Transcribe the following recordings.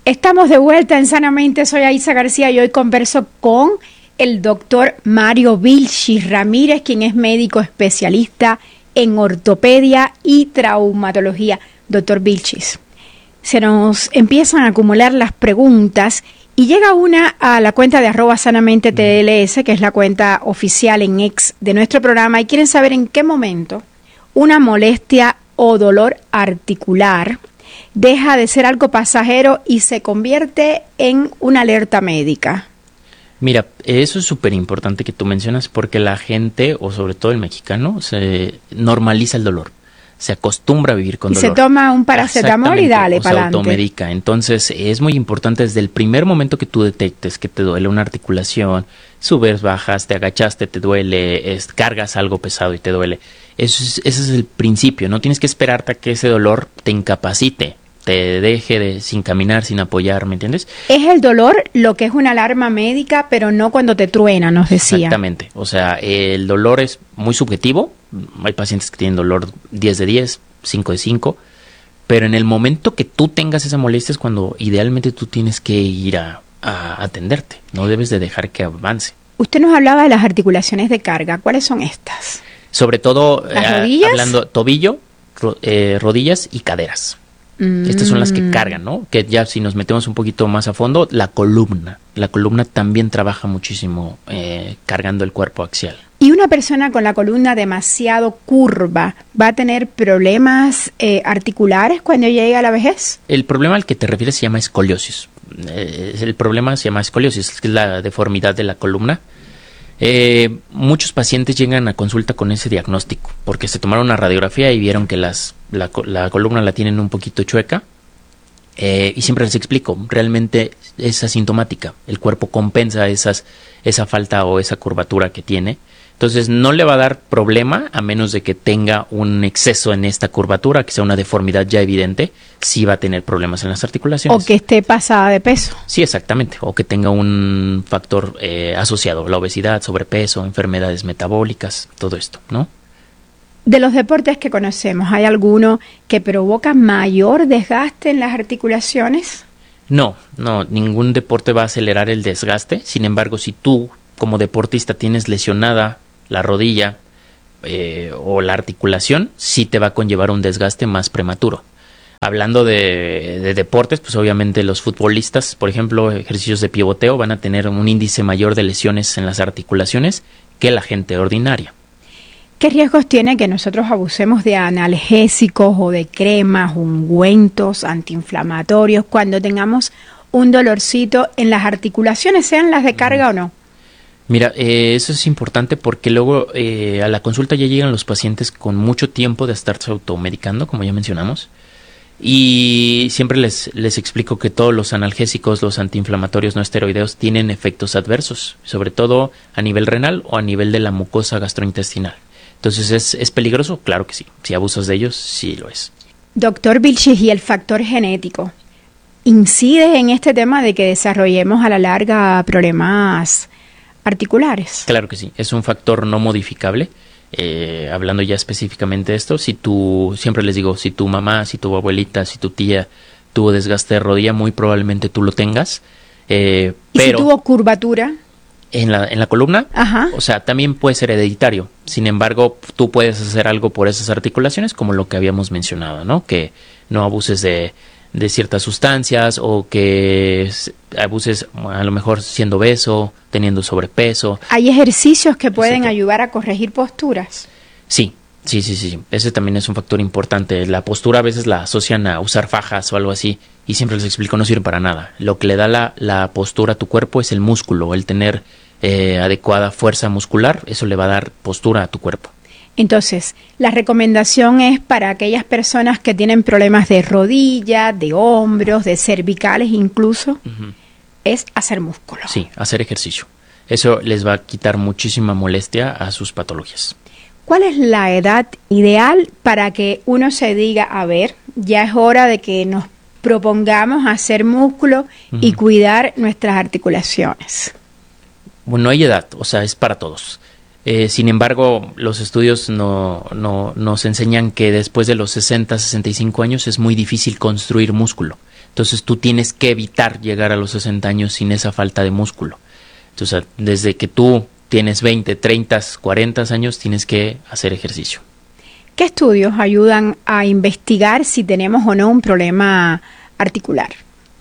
Estamos de vuelta en Sanamente, soy Aisa García y hoy converso con el doctor Mario Vilchis Ramírez, quien es médico especialista en ortopedia y traumatología. Doctor Vilchis, se nos empiezan a acumular las preguntas y llega una a la cuenta de @sanamente_tls, que es la cuenta oficial en X de nuestro programa, y quieren saber en qué momento una molestia o dolor articular deja de ser algo pasajero y se convierte en una alerta médica. Mira, eso es súper importante que tú mencionas porque la gente, o sobre todo el mexicano, se normaliza el dolor. Se acostumbra a vivir con dolor. Y se toma un paracetamol y dale para adelante. Se automedica. Entonces, es muy importante desde el primer momento que tú detectes que te duele una articulación, subes, bajas, te agachaste, te duele, cargas algo pesado y te duele. Ese es el principio. No tienes que esperarte a que ese dolor te incapacite, te deje sin caminar, sin apoyar, ¿me entiendes? Es el dolor lo que es una alarma médica, pero no cuando te truena, nos decía. Exactamente. O sea, el dolor es muy subjetivo. Hay pacientes que tienen dolor 10 de 10, 5 de 5, pero en el momento que tú tengas esa molestia es cuando idealmente tú tienes que ir a atenderte. No debes de dejar que avance. Usted nos hablaba de las articulaciones de carga. ¿Cuáles son estas? Sobre todo, ¿las rodillas? Hablando tobillo, rodillas y caderas. Estas son las que cargan, ¿no? Que ya si nos metemos un poquito más a fondo, la columna. La columna también trabaja muchísimo cargando el cuerpo axial. ¿Y una persona con la columna demasiado curva va a tener problemas articulares cuando llegue a la vejez? El problema al que te refieres se llama escoliosis. El problema se llama escoliosis, que es la deformidad de la columna. Muchos pacientes llegan a consulta con ese diagnóstico porque se tomaron una radiografía y vieron que la columna la tienen un poquito chueca, y siempre les explico, realmente es asintomática, el cuerpo compensa esa falta o esa curvatura que tiene. Entonces no le va a dar problema a menos de que tenga un exceso en esta curvatura, que sea una deformidad ya evidente, sí va a tener problemas en las articulaciones. O que esté pasada de peso. Sí, exactamente. O que tenga un factor asociado, la obesidad, sobrepeso, enfermedades metabólicas, todo esto, ¿no? De los deportes que conocemos, ¿hay alguno que provoca mayor desgaste en las articulaciones? No, ningún deporte va a acelerar el desgaste. Sin embargo, si tú como deportista tienes lesionada la rodilla o la articulación, sí te va a conllevar un desgaste más prematuro. Hablando de deportes, pues obviamente los futbolistas, por ejemplo, ejercicios de pivoteo van a tener un índice mayor de lesiones en las articulaciones que la gente ordinaria. ¿Qué riesgos tiene que nosotros abusemos de analgésicos o de cremas, ungüentos, antiinflamatorios cuando tengamos un dolorcito en las articulaciones, sean las de carga o no? Mira, eso es importante porque luego a la consulta ya llegan los pacientes con mucho tiempo de estarse automedicando, como ya mencionamos, y siempre les explico que todos los analgésicos, los antiinflamatorios no esteroideos tienen efectos adversos, sobre todo a nivel renal o a nivel de la mucosa gastrointestinal. Entonces, ¿es peligroso? Claro que sí. Si abusas de ellos, sí lo es. Doctor Vilchis, ¿y el factor genético incide en este tema de que desarrollemos a la larga problemas articulares? Claro que sí, es un factor no modificable. Hablando ya específicamente de esto, siempre les digo, si tu mamá, si tu abuelita, si tu tía tuvo desgaste de rodilla, muy probablemente tú lo tengas. ¿Y pero si tuvo curvatura? En la columna, Ajá. O sea, también puede ser hereditario. Sin embargo, tú puedes hacer algo por esas articulaciones, como lo que habíamos mencionado, ¿no? Que no abuses de ciertas sustancias o que abuses a lo mejor siendo obeso, teniendo sobrepeso. ¿Hay ejercicios que pueden ayudar a corregir posturas? Sí. Ese también es un factor importante. La postura a veces la asocian a usar fajas o algo así y siempre les explico, no sirve para nada. Lo que le da la postura a tu cuerpo es el músculo, el tener adecuada fuerza muscular, eso le va a dar postura a tu cuerpo. Entonces, la recomendación es para aquellas personas que tienen problemas de rodilla, de hombros, de cervicales incluso, es hacer músculo. Sí, hacer ejercicio. Eso les va a quitar muchísima molestia a sus patologías. ¿Cuál es la edad ideal para que uno se diga, a ver, ya es hora de que nos propongamos hacer músculo y cuidar nuestras articulaciones? Bueno, no hay edad, o sea, es para todos. Sin embargo, los estudios nos enseñan que después de los 60, 65 años es muy difícil construir músculo. Entonces tú tienes que evitar llegar a los 60 años sin esa falta de músculo. Entonces desde que tú tienes 20, 30, 40 años tienes que hacer ejercicio. ¿Qué estudios ayudan a investigar si tenemos o no un problema articular?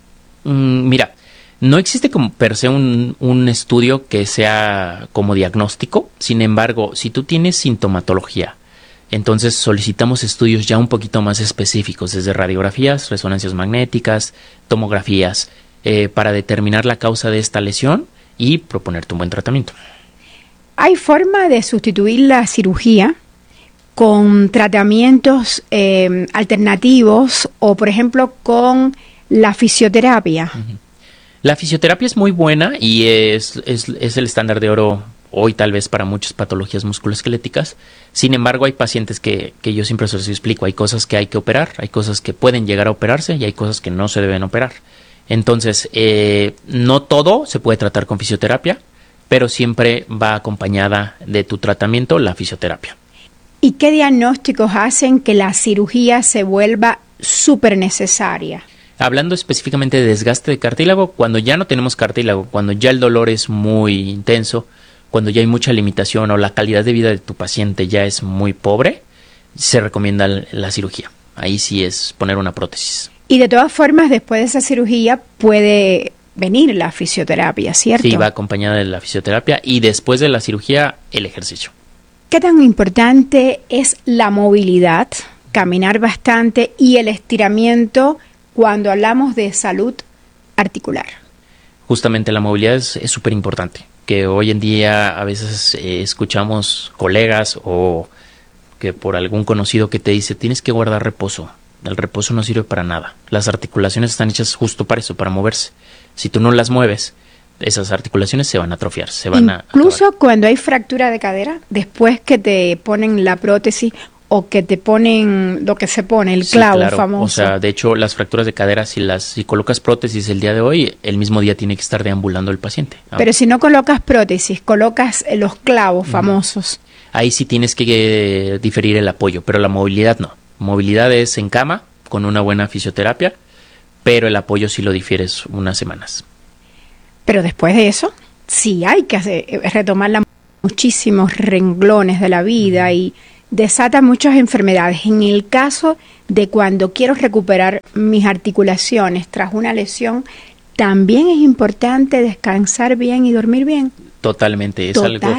Mira, no existe como per se un estudio que sea como diagnóstico. Sin embargo, si tú tienes sintomatología, entonces solicitamos estudios ya un poquito más específicos, desde radiografías, resonancias magnéticas, tomografías, para determinar la causa de esta lesión y proponerte un buen tratamiento. ¿Hay forma de sustituir la cirugía con tratamientos alternativos o, por ejemplo, con la fisioterapia? Uh-huh. La fisioterapia es muy buena y es el estándar de oro hoy tal vez para muchas patologías musculoesqueléticas. Sin embargo, hay pacientes que yo siempre se los explico. Hay cosas que hay que operar, hay cosas que pueden llegar a operarse y hay cosas que no se deben operar. Entonces, no todo se puede tratar con fisioterapia, pero siempre va acompañada de tu tratamiento la fisioterapia. ¿Y qué diagnósticos hacen que la cirugía se vuelva súper necesaria? Hablando específicamente de desgaste de cartílago, cuando ya no tenemos cartílago, cuando ya el dolor es muy intenso, cuando ya hay mucha limitación o la calidad de vida de tu paciente ya es muy pobre, se recomienda la cirugía. Ahí sí es poner una prótesis. Y de todas formas, después de esa cirugía puede venir la fisioterapia, ¿cierto? Sí, va acompañada de la fisioterapia y después de la cirugía el ejercicio. ¿Qué tan importante es la movilidad, caminar bastante y el estiramiento cuando hablamos de salud articular? Justamente la movilidad es súper importante, que hoy en día a veces escuchamos colegas o que por algún conocido que te dice tienes que guardar reposo. El reposo no sirve para nada. Las articulaciones están hechas justo para eso, para moverse. Si tú no las mueves, esas articulaciones se van a atrofiar, se van a incluso cuando hay fractura de cadera, después que te ponen la prótesis o que te ponen lo que se pone, el clavo, sí, claro, famoso. O sea, de hecho, las fracturas de cadera, si colocas prótesis el día de hoy, el mismo día tiene que estar deambulando el paciente. Pero si no colocas prótesis, colocas los clavos famosos. Ahí sí tienes que diferir el apoyo, pero la movilidad no. Movilidad es en cama, con una buena fisioterapia, pero el apoyo sí lo difieres unas semanas. Pero después de eso, sí hay que retomar muchísimos renglones de la vida y desata muchas enfermedades. En el caso de cuando quiero recuperar mis articulaciones tras una lesión, también es importante descansar bien y dormir bien. Totalmente,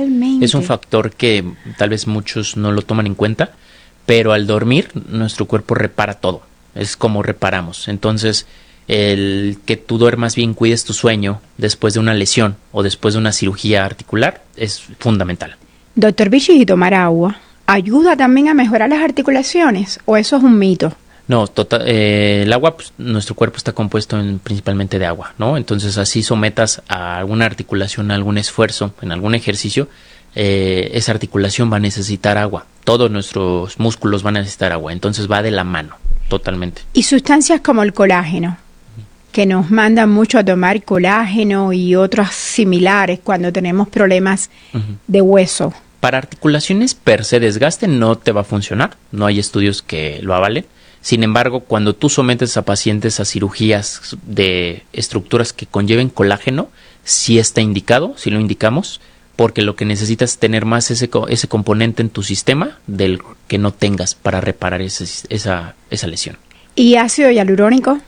es un factor que tal vez muchos no lo toman en cuenta, pero al dormir nuestro cuerpo repara todo, es como reparamos. Entonces, el que tú duermas bien, cuides tu sueño después de una lesión o después de una cirugía articular es fundamental. Doctor Vilchis, ¿y tomar agua ayuda también a mejorar las articulaciones o eso es un mito? No, el agua, pues, nuestro cuerpo está compuesto principalmente de agua, ¿no? Entonces, así sometas a alguna articulación, a algún esfuerzo, en algún ejercicio, esa articulación va a necesitar agua. Todos nuestros músculos van a necesitar agua, entonces va de la mano, totalmente. Y sustancias como el colágeno, que nos mandan mucho a tomar colágeno y otros similares cuando tenemos problemas de hueso. Para articulaciones per se desgaste no te va a funcionar, no hay estudios que lo avalen. Sin embargo, cuando tú sometes a pacientes a cirugías de estructuras que conlleven colágeno, sí está indicado, sí lo indicamos, porque lo que necesitas es tener más ese componente en tu sistema del que no tengas para reparar esa lesión. ¿Y ácido hialurónico?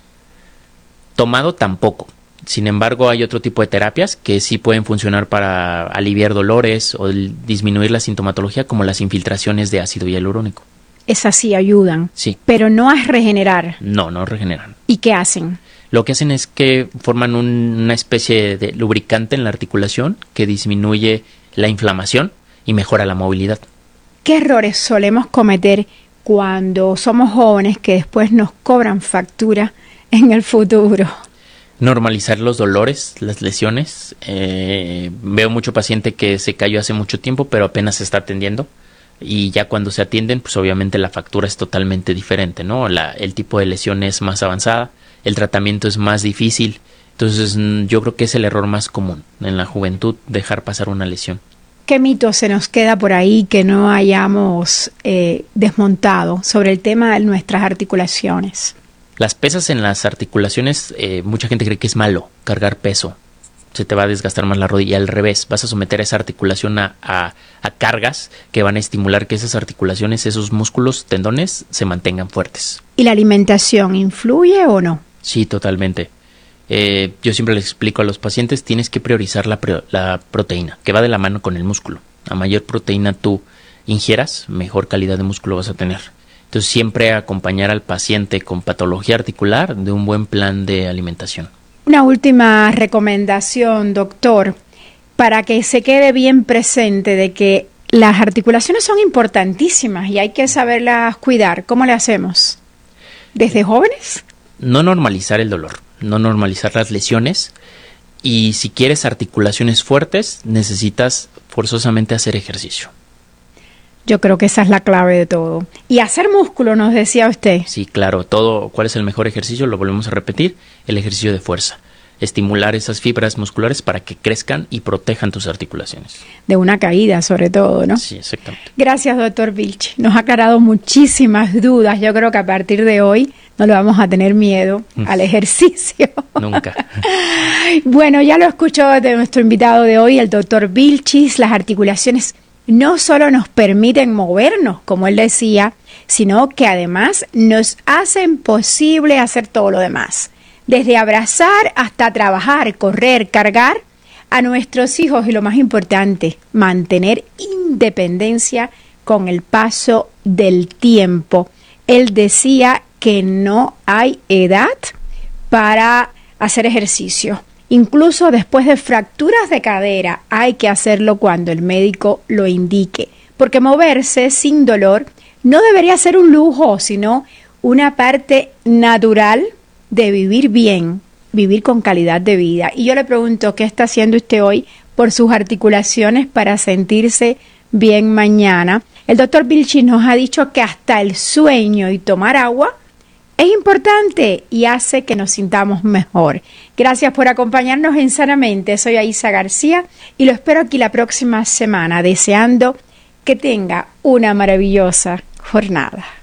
Tomado tampoco. Sin embargo, hay otro tipo de terapias que sí pueden funcionar para aliviar dolores o disminuir la sintomatología, como las infiltraciones de ácido hialurónico. Esas sí ayudan. Sí. Pero no a regenerar. No regeneran. ¿Y qué hacen? Lo que hacen es que forman una especie de lubricante en la articulación que disminuye la inflamación y mejora la movilidad. ¿Qué errores solemos cometer cuando somos jóvenes que después nos cobran factura en el futuro? Normalizar los dolores, las lesiones. Veo mucho paciente que se cayó hace mucho tiempo, pero apenas se está atendiendo. Y ya cuando se atienden, pues obviamente la factura es totalmente diferente, ¿no? El tipo de lesión es más avanzada, el tratamiento es más difícil. Entonces yo creo que es el error más común en la juventud, dejar pasar una lesión. ¿Qué mito se nos queda por ahí que no hayamos desmontado sobre el tema de nuestras articulaciones? Las pesas en las articulaciones, mucha gente cree que es malo cargar peso. Se te va a desgastar más la rodilla. Al revés, vas a someter a esa articulación a cargas que van a estimular que esas articulaciones, esos músculos, tendones, se mantengan fuertes. ¿Y la alimentación influye o no? Sí, totalmente. Yo siempre les explico a los pacientes, tienes que priorizar la proteína, que va de la mano con el músculo. A mayor proteína tú ingieras, mejor calidad de músculo vas a tener. Entonces siempre acompañar al paciente con patología articular de un buen plan de alimentación. Una última recomendación, doctor, para que se quede bien presente de que las articulaciones son importantísimas y hay que saberlas cuidar. ¿Cómo le hacemos? ¿Desde jóvenes? No normalizar el dolor, no normalizar las lesiones, y si quieres articulaciones fuertes, necesitas forzosamente hacer ejercicio. Yo creo que esa es la clave de todo. Y hacer músculo, nos decía usted. Sí, claro. ¿Cuál es el mejor ejercicio? Lo volvemos a repetir, el ejercicio de fuerza. Estimular esas fibras musculares para que crezcan y protejan tus articulaciones. De una caída, sobre todo, ¿no? Sí, exactamente. Gracias, doctor Vilch. Nos ha aclarado muchísimas dudas. Yo creo que a partir de hoy no le vamos a tener miedo al ejercicio. Nunca. Bueno, ya lo escuchó de nuestro invitado de hoy, el doctor Vilchis. Las articulaciones no solo nos permiten movernos, como él decía, sino que además nos hacen posible hacer todo lo demás. Desde abrazar hasta trabajar, correr, cargar a nuestros hijos y lo más importante, mantener independencia con el paso del tiempo. Él decía que no hay edad para hacer ejercicio. Incluso después de fracturas de cadera hay que hacerlo cuando el médico lo indique, porque moverse sin dolor no debería ser un lujo, sino una parte natural de vivir bien, vivir con calidad de vida. Y yo le pregunto, ¿qué está haciendo usted hoy por sus articulaciones para sentirse bien mañana? El doctor Vilchis nos ha dicho que hasta el sueño y tomar agua es importante y hace que nos sintamos mejor. Gracias por acompañarnos en Sanamente. Soy Aisa García y lo espero aquí la próxima semana, deseando que tenga una maravillosa jornada.